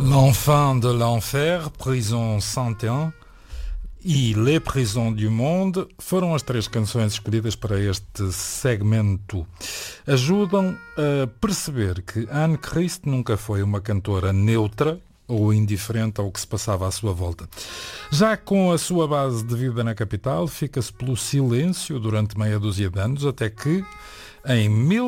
L'Enfant de l'Enfer, Prison 101 e Les Prisons du Monde foram as três canções escolhidas para este segmento. Ajudam a perceber que Anne Christ nunca foi uma cantora neutra ou indiferente ao que se passava à sua volta. Já com a sua base de vida na capital, fica-se pelo silêncio durante meia dúzia de anos, até que, em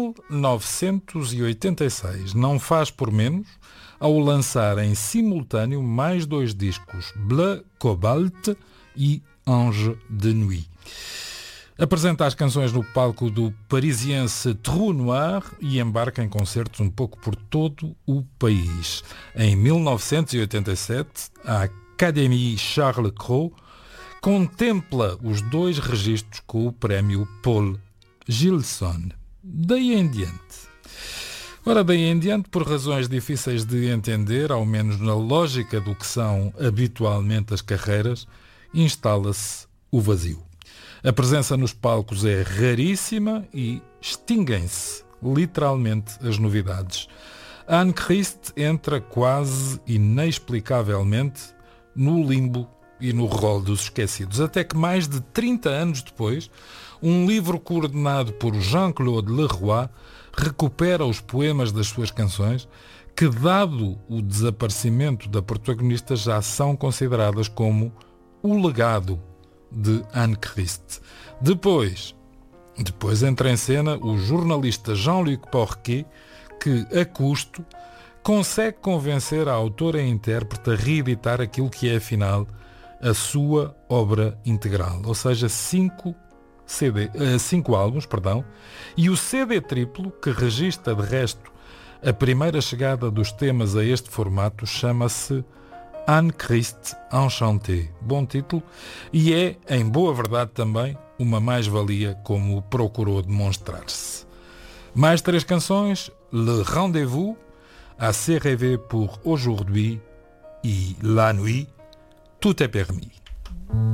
1986, não faz por menos, ao lançar em simultâneo mais dois discos, Bleu Cobalt e Ange de Nuit. Apresenta as canções no palco do parisiense Trou Noir e embarca em concertos um pouco por todo o país. Em 1987, a Académie Charles Cros contempla os dois registros com o prémio Paul Gilson. Daí em diante. Ora, daí em diante, por razões difíceis de entender, ao menos na lógica do que são habitualmente as carreiras, instala-se o vazio. A presença nos palcos é raríssima e extinguem-se, literalmente, as novidades. Anne Christ entra quase inexplicavelmente no limbo e no rol dos esquecidos, até que mais de 30 anos depois, um livro coordenado por Jean-Claude Leroy recupera os poemas das suas canções, que, dado o desaparecimento da protagonista, já são consideradas como o legado de Anne Christ. Depois entra em cena o jornalista Jean-Luc Porquet, que, a custo, consegue convencer a autora e a intérprete a reeditar aquilo que é, afinal, a sua obra integral, ou seja, 5 álbuns, e o CD triplo, que registra, de resto, a primeira chegada dos temas a este formato, chama-se Anne Christ Enchantée. Bom título, e é, em boa verdade também, uma mais-valia como procurou demonstrar-se. Mais três canções, Le Rendez-vous, Assez rêvé pour aujourd'hui e La nuit, tout est permis.